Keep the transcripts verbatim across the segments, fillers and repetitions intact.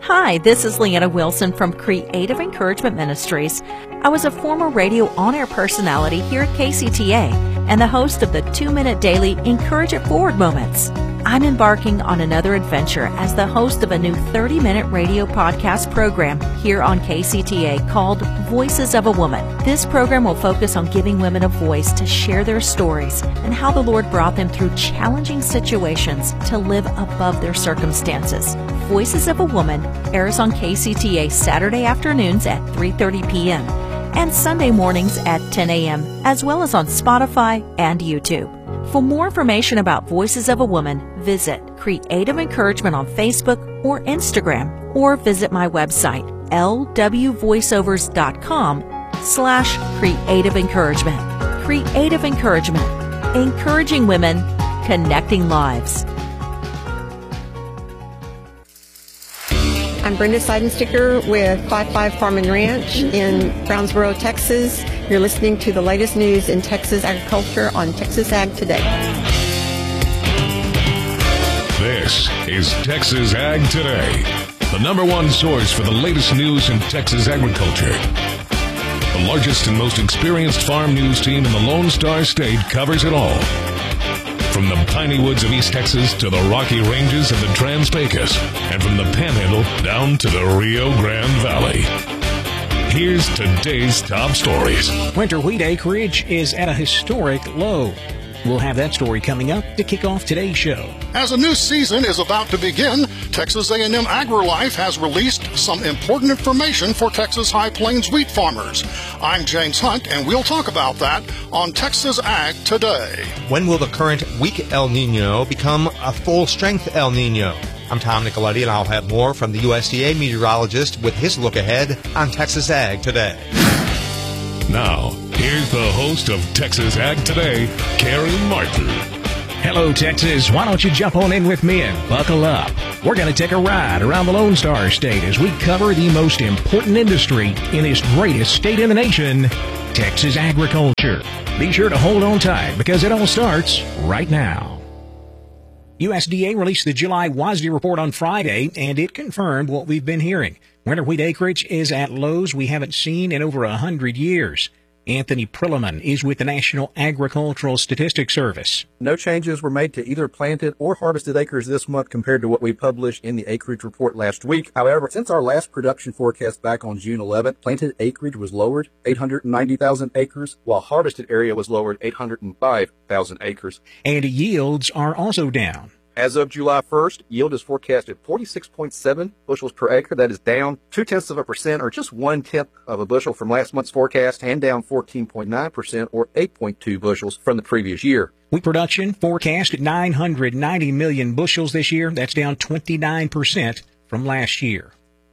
Hi, this is Leanna Wilson from Creative Encouragement Ministries. I was a former radio on-air personality here at K C T A and the host of the two-minute daily Encourage It Forward moments. I'm embarking on another adventure as the host of a new thirty-minute radio podcast program here on K C T A called Voices of a Woman. This program will focus on giving women a voice to share their stories and how the Lord brought them through challenging situations to live above their circumstances. Voices of a Woman airs on K C T A Saturday afternoons at three thirty p.m. and Sunday mornings at ten a.m., as well as on Spotify and YouTube. For more information about Voices of a Woman, visit Creative Encouragement on Facebook or Instagram, or visit my website, lwvoiceovers.com slash creative encouragement. Creative Encouragement, encouraging women, connecting lives. I'm Brenda Seidensticker with five five Farm and Ranch in Brownsboro, Texas. You're listening to the latest news in Texas agriculture on Texas Ag Today. This is Texas Ag Today, the number one source for the latest news in Texas agriculture. The largest and most experienced farm news team in the Lone Star State covers it all. From the piney woods of East Texas to the rocky ranges of the Trans-Pecos, and from the Panhandle down to the Rio Grande Valley. Here's today's top stories. Winter wheat acreage is at a historic low. We'll have that story coming up to kick off today's show. As a new season is about to begin, Texas A and M AgriLife has released some important information for Texas High Plains wheat farmers. I'm James Hunt, and we'll talk about that on Texas Ag Today. When will the current weak El Nino become a full-strength El Nino? I'm Tom Nicoletti, and I'll have more from the U S D A meteorologist with his look ahead on Texas Ag Today. Now, here's the host of Texas Ag Today, Carrie Martin. Hello, Texas. Why don't you jump on in with me and buckle up? We're going to take a ride around the Lone Star State as we cover the most important industry in this greatest state in the nation, Texas agriculture. Be sure to hold on tight because it all starts right now. U S D A released the July WASDE report on Friday, and it confirmed what we've been hearing. Winter wheat acreage is at lows we haven't seen in over a hundred years. Anthony Prilliman is with the National Agricultural Statistics Service. No changes were made to either planted or harvested acres this month compared to what we published in the acreage report last week. However, since our last production forecast back on June eleventh, planted acreage was lowered eight hundred ninety thousand acres, while harvested area was lowered eight hundred five thousand acres. And yields are also down. As of July first, yield is forecasted forty-six point seven bushels per acre. That is down two-tenths of a percent, or just one-tenth of a bushel from last month's forecast, and down fourteen point nine percent, or eight point two bushels from the previous year. Wheat production forecast at nine hundred ninety million bushels this year. That's down twenty-nine percent from last year.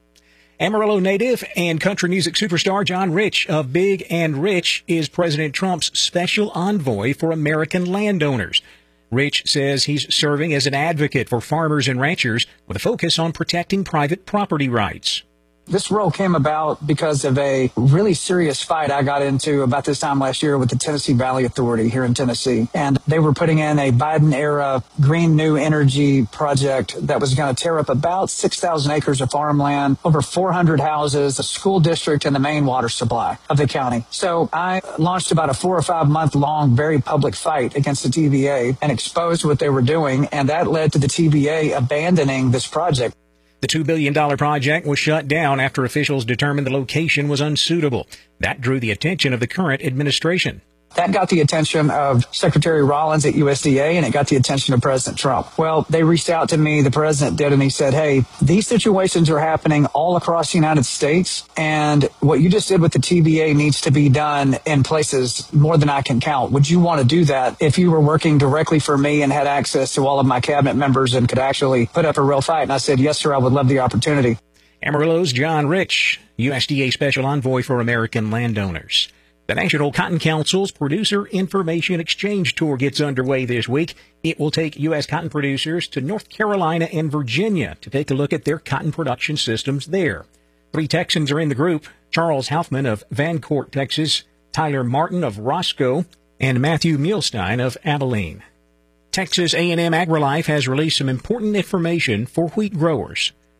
Amarillo native and country music superstar John Rich of Big and Rich is President Trump's special envoy for American landowners. Rich says he's serving as an advocate for farmers and ranchers with a focus on protecting private property rights. This role came about because of a really serious fight I got into about this time last year with the Tennessee Valley Authority here in Tennessee. And they were putting in a Biden-era green new energy project that was going to tear up about six thousand acres of farmland, over four hundred houses, a school district, and the main water supply of the county. So I launched about a four or five month long, very public fight against the T V A and exposed what they were doing. And that led to the T V A abandoning this project. The two billion dollars project was shut down after officials determined the location was unsuitable. That drew the attention of the current administration. That got the attention of Secretary Rollins at U S D A, and it got the attention of President Trump. Well, they reached out to me, the president did, and he said, hey, these situations are happening all across the United States, and what you just did with the T V A needs to be done in places more than I can count. Would you want to do that if you were working directly for me and had access to all of my cabinet members and could actually put up a real fight? And I said, yes, sir, I would love the opportunity. Amarillo's John Rich, U S D A Special Envoy for American Landowners. The National Cotton Council's Producer Information Exchange Tour gets underway this week. It will take U S cotton producers to North Carolina and Virginia to take a look at their cotton production systems there. Three Texans are in the group: Charles Hoffman of Vancourt, Texas, Tyler Martin of Roscoe, and Matthew Mielstein of Abilene. Texas A and M AgriLife has released some important information for wheat growers.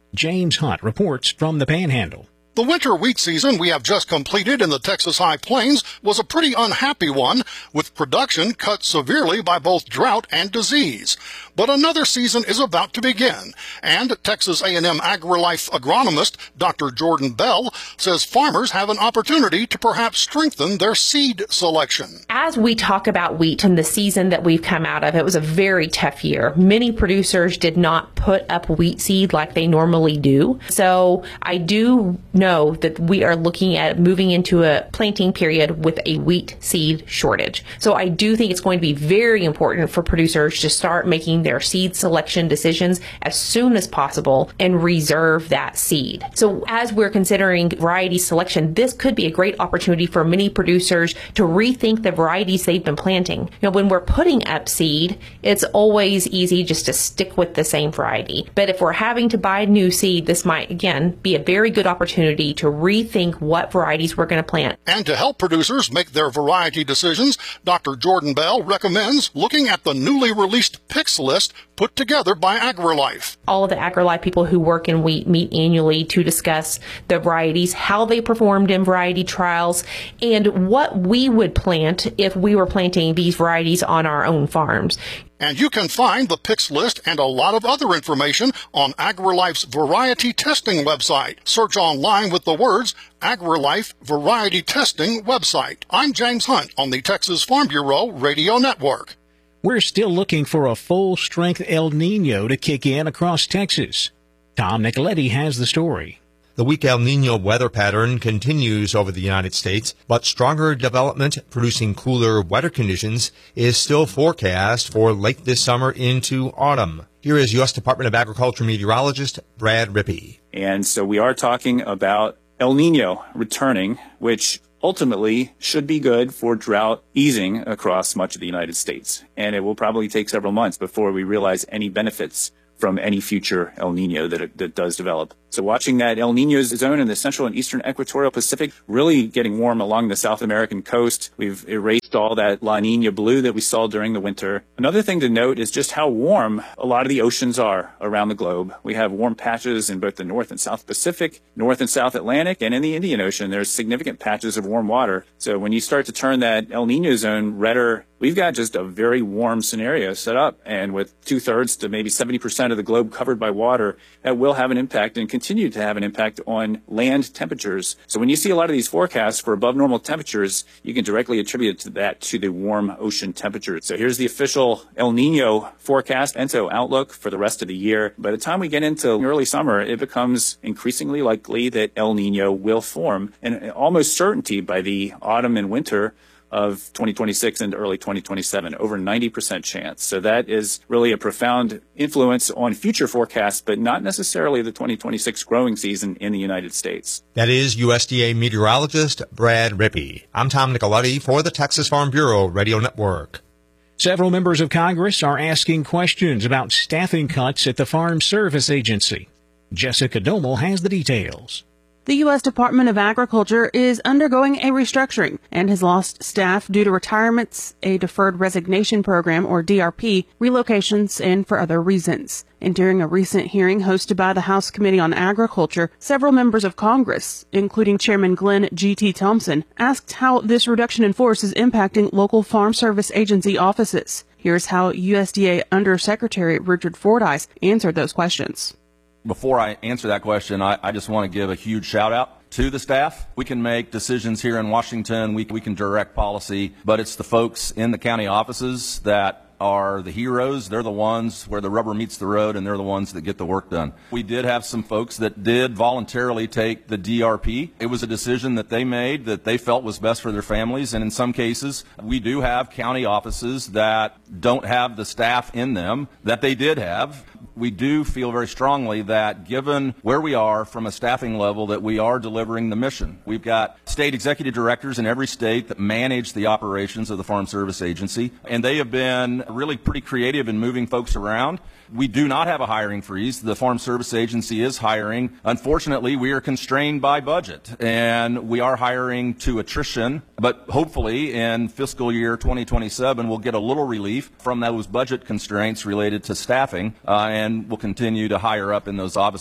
James Hunt reports from the Panhandle. The winter wheat season we have just completed in the Texas High Plains was a pretty unhappy one, with production cut severely by both drought and disease. But another season is about to begin, and Texas A and M AgriLife agronomist Doctor Jordan Bell says farmers have an opportunity to perhaps strengthen their seed selection. As we talk about wheat and the season that we've come out of, it was a very tough year. Many producers did not put up wheat seed like they normally do. So I do know that we are looking at moving into a planting period with a wheat seed shortage. So I do think it's going to be very important for producers to start making their seed selection decisions as soon as possible and reserve that seed. So as we're considering variety selection, this could be a great opportunity for many producers to rethink the varieties they've been planting. You know, when we're putting up seed, it's always easy just to stick with the same variety. But if we're having to buy new seed, this might, again, be a very good opportunity to rethink what varieties we're going to plant. And to help producers make their variety decisions, Doctor Jordan Bell recommends looking at the newly released picks list put together by AgriLife. All of the AgriLife people who work in wheat meet annually to discuss the varieties, how they performed in variety trials, and what we would plant if we were planting these varieties on our own farms. And you can find the picks list and a lot of other information on AgriLife's variety testing website. Search online with the words AgriLife Variety Testing website. I'm James Hunt on the Texas Farm Bureau Radio Network. We're still looking for a full-strength El Nino to kick in across Texas. Tom Nicoletti has the story. The weak El Nino weather pattern continues over the United States, but stronger development producing cooler weather conditions is still forecast for late this summer into autumn. Here is U S Department of Agriculture meteorologist Brad Rippey. And so we are talking about El Nino returning, which ultimately should be good for drought easing across much of the United States. And it will probably take several months before we realize any benefits from any future El Nino that, that does develop. So watching that El Nino zone in the central and eastern equatorial Pacific really getting warm along the South American coast. We've erased all that La Nina blue that we saw during the winter. Another thing to note is just how warm a lot of the oceans are around the globe. We have warm patches in both the North and South Pacific, North and South Atlantic, and in the Indian Ocean, there's significant patches of warm water. So when you start to turn that El Nino zone redder, we've got just a very warm scenario set up. And with two-thirds to maybe seventy percent of the globe covered by water, that will have an impact and continue to have an impact on land temperatures. So when you see a lot of these forecasts for above normal temperatures, you can directly attribute to that to the warm ocean temperatures. So here's the official El Nino forecast and so outlook for the rest of the year. By the time we get into early summer, it becomes increasingly likely that El Nino will form, and almost certainty by the autumn and winter of twenty twenty-six and early twenty twenty-seven, over ninety percent chance. So that is really a profound influence on future forecasts, but not necessarily the twenty twenty-six growing season in the United States. That is U S D A meteorologist Brad Rippey. I'm Tom Nicoletti for the Texas Farm Bureau Radio Network. Several members of Congress are asking questions about staffing cuts at the Farm Service Agency. Jessica Domel has the details. The U S Department of Agriculture is undergoing a restructuring and has lost staff due to retirements, a deferred resignation program, or D R P, relocations, and for other reasons. And during a recent hearing hosted by the House Committee on Agriculture, several members of Congress, including Chairman Glenn G T Thompson, asked how this reduction in force is impacting local Farm Service Agency offices. Here's how U S D A Undersecretary Richard Fordyce answered those questions. Before I answer that question, I, I just want to give a huge shout out to the staff. We can make decisions here in Washington. We, we can direct policy, but it's the folks in the county offices that are the heroes. They're the ones where the rubber meets the road, and they're the ones that get the work done. We did have some folks that did voluntarily take the D R P. It was a decision that they made that they felt was best for their families, and in some cases, we do have county offices that don't have the staff in them that they did have. We do feel very strongly that given where we are from a staffing level, that we are delivering the mission. We've got state executive directors in every state that manage the operations of the Farm Service Agency, and they have been really pretty creative in moving folks around. We do not have a hiring freeze. The Farm Service Agency is hiring. Unfortunately, we are constrained by budget, and we are hiring to attrition, but hopefully in fiscal year twenty twenty-seven, we'll get a little relief from those budget constraints related to staffing, uh, and we'll continue to hire up in those offices.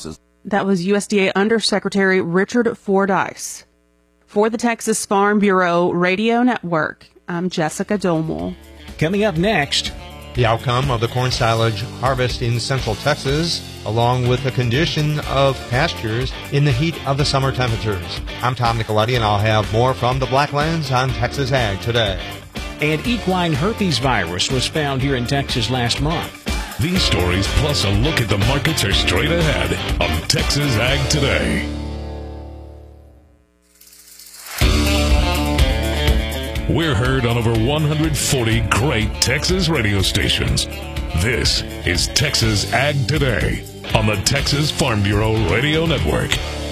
That was U S D A Undersecretary Richard Fordyce. For the Texas Farm Bureau Radio Network, I'm Jessica Domel. Coming up next, the outcome of the corn silage harvest in Central Texas, along with the condition of pastures in the heat of the summer temperatures. I'm Tom Nicoletti, and I'll have more from the Blacklands on Texas Ag Today. And equine herpes virus was found here in Texas last month. These stories, plus a look at the markets, are straight ahead on Texas Ag Today. We're heard on over one hundred forty great Texas radio stations. This is Texas Ag Today on the Texas Farm Bureau Radio Network.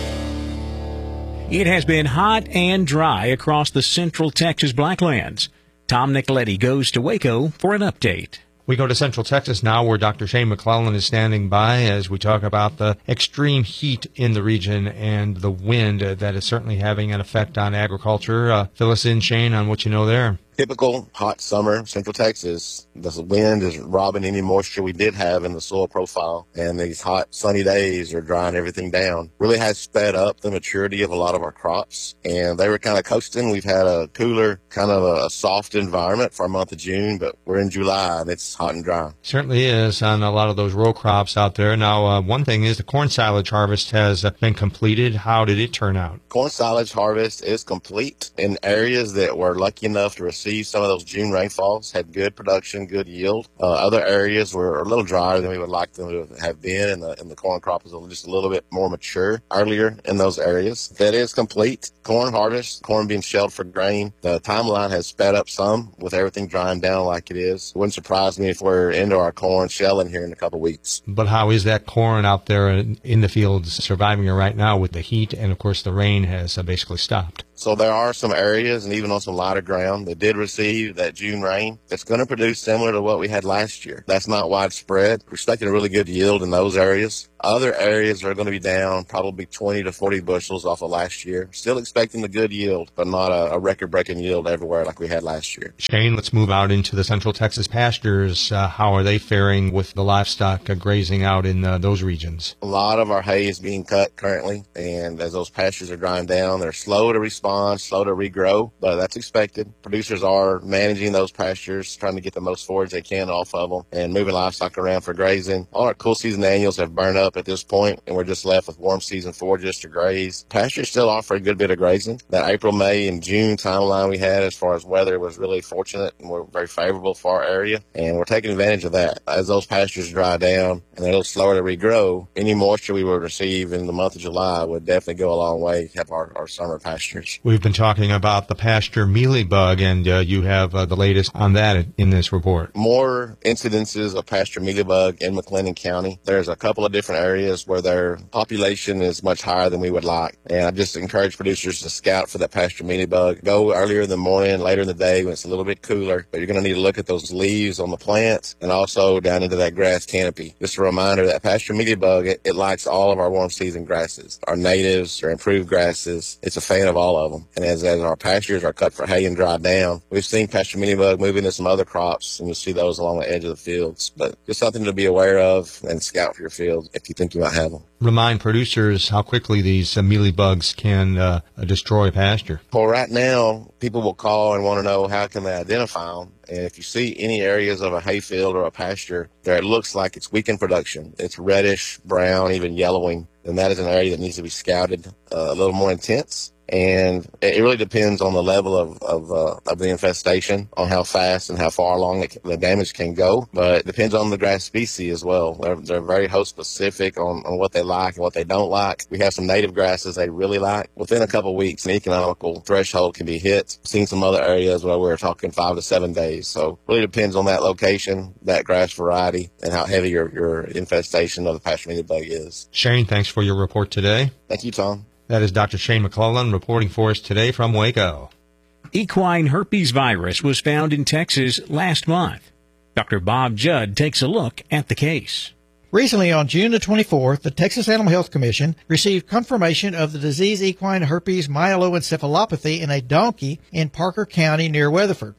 It has been hot and dry across the central Texas Blacklands. Tom Nicoletti goes to Waco for an update. We go to Central Texas now, where Doctor Shane McClellan is standing by as we talk about the extreme heat in the region and the wind that is certainly having an effect on agriculture. Uh, fill us in, Shane, on what you know there. Typical hot summer, Central Texas. The wind isn't robbing any moisture we did have in the soil profile, and these hot, sunny days are drying everything down. Really has sped up the maturity of a lot of our crops, and they were kind of coasting. We've had a cooler, kind of a soft environment for our month of June, but we're in July, and it's hot and dry. Certainly is on a lot of those row crops out there. Now, uh, one thing is the corn silage harvest has uh, been completed. How did it turn out? Corn silage harvest is complete in areas that were lucky enough to receive some of those June rainfalls, had good production, good yield. Uh, other areas were a little drier than we would like them to have been, and the, and the corn crop was just a little bit more mature earlier in those areas. That is complete. Corn harvest, corn being shelled for grain. The timeline has sped up some with everything drying down like it is. It wouldn't surprise me if we're into our corn shelling here in a couple of weeks. But how is that corn out there in the fields surviving right now with the heat, and of course the rain has uh, basically stopped? So there are some areas, and even on some lighter ground, that did receive that June rain that's going to produce similar to what we had last year. That's not widespread. We're expecting a really good yield in those areas. Other areas are going to be down probably twenty to forty bushels off of last year. Still expecting the good yield, but not a, a record-breaking yield everywhere like we had last year. Shane, let's move out into the Central Texas pastures. Uh, how are they faring with the livestock uh, grazing out in uh, those regions? A lot of our hay is being cut currently, and as those pastures are drying down, they're slow to respond, slow to regrow, but that's expected. Producers are managing those pastures, trying to get the most forage they can off of them, and moving livestock around for grazing. All our cool season annuals have burned up at this point, and we're just left with warm season forages to graze. Pastures still offer a good bit of grazing. That April, May, and June timeline we had as far as weather was really fortunate, and we're very favorable for our area, and we're taking advantage of that. As those pastures dry down and they're a little slower to regrow, any moisture we would receive in the month of July would definitely go a long way to help our, our summer pastures. We've been talking about the pasture mealybug, and uh, you have uh, the latest on that in this report. More incidences of pasture mealybug in McLennan County. There's a couple of different areas where their population is much higher than we would like, and I just encourage producers to scout for that pasture mealybug. Go earlier in the morning, later in the day when it's a little bit cooler, but you're going to need to look at those leaves on the plants and also down into that grass canopy. Just a reminder that pasture mealybug, it, it likes all of our warm season grasses, our natives, our improved grasses. It's a fan of all of them. And as, as our pastures are cut for hay and dried down, we've seen pasture mealybug move into some other crops, and you'll see those along the edge of the fields. But just something to be aware of and scout for your field if you think you might have them. Remind producers how quickly these uh, mealybugs can uh, destroy pasture. Well, right now, people will call and want to know how can they identify them. And if you see any areas of a hayfield or a pasture that it looks like it's weak in production, it's reddish, brown, even yellowing, then that is an area that needs to be scouted uh, a little more intense. And it really depends on the level of of, uh, of the infestation, on how fast and how far along it, the damage can go. But it depends on the grass species as well. They're, they're very host specific on, on what they like and what they don't like. We have some native grasses they really like. Within a couple of weeks, an economical threshold can be hit. I've seen some other areas where we're talking five to seven days. So it really depends on that location, that grass variety, and how heavy your, your infestation of the pasture mealybug is. Shane, thanks for your report today. Thank you, Tom. That is Doctor Shane McClellan reporting for us today from Waco. Equine herpes virus was found in Texas last month. Doctor Bob Judd takes a look at the case. Recently, on June the twenty-fourth, the Texas Animal Health Commission received confirmation of the disease equine herpes myeloencephalopathy in a donkey in Parker County near Weatherford.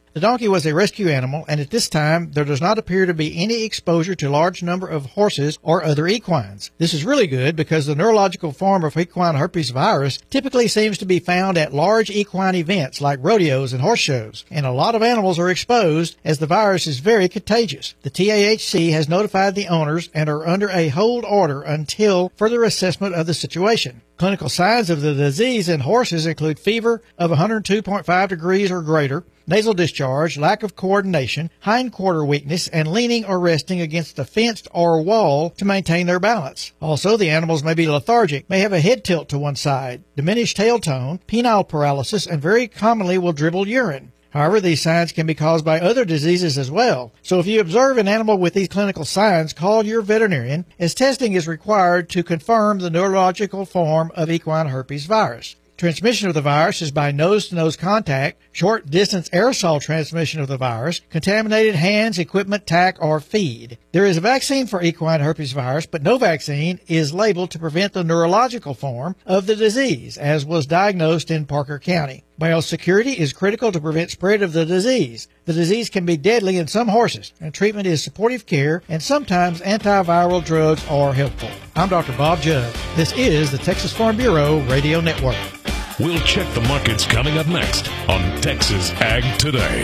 The donkey was a rescue animal, and at this time, there does not appear to be any exposure to large number of horses or other equines. This is really good because the neurological form of equine herpes virus typically seems to be found at large equine events like rodeos and horse shows, and a lot of animals are exposed as the virus is very contagious. The T A H C has notified the owners and are under a hold order until further assessment of the situation. Clinical signs of the disease in horses include fever of one hundred two point five degrees or greater, nasal discharge, lack of coordination, hindquarter weakness, and leaning or resting against a fence or wall to maintain their balance. Also, the animals may be lethargic, may have a head tilt to one side, diminished tail tone, penile paralysis, and very commonly will dribble urine. However, these signs can be caused by other diseases as well. So if you observe an animal with these clinical signs, call your veterinarian, as testing is required to confirm the neurological form of equine herpes virus. Transmission of the virus is by nose-to-nose contact, short-distance aerosol transmission of the virus, contaminated hands, equipment, tack, or feed. There is a vaccine for equine herpes virus, but no vaccine is labeled to prevent the neurological form of the disease, as was diagnosed in Parker County. Biosecurity is critical to prevent spread of the disease. The disease can be deadly in some horses, and treatment is supportive care, and sometimes antiviral drugs are helpful. I'm Doctor Bob Judd. This is the Texas Farm Bureau Radio Network. We'll check the markets coming up next on Texas Ag Today.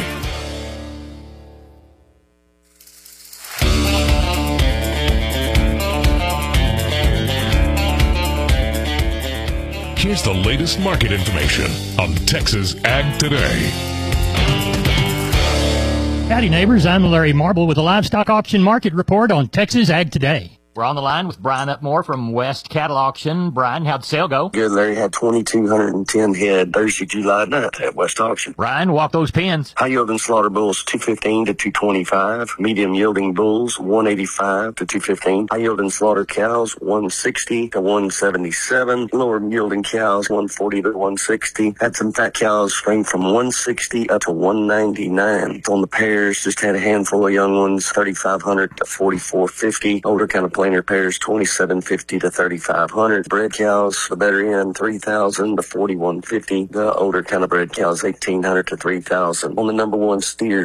Here's the latest market information on Texas Ag Today. Howdy, neighbors. I'm Larry Marble with a livestock auction market report on Texas Ag Today. We're on the line with Brian Upmore from West Cattle Auction. Brian, how'd the sale go? Good, Larry. Had two thousand two hundred ten head Thursday, July ninth at West Auction. Brian, walk those pins. High yielding slaughter bulls two fifteen to two twenty-five. Medium yielding bulls one eighty-five to two fifteen. High yielding slaughter cows one sixty to one seventy-seven. Lower yielding cows one forty to one sixty. Had some fat cows range from one sixty up to one ninety-nine. On the pairs, just had a handful of young ones thirty-five hundred to forty-four fifty. Older kind of plainer pairs twenty-seven fifty to thirty-five hundred. Bred cows, the better end three thousand to forty-one fifty. The older kind of bred cows eighteen hundred to three thousand. On the number one steer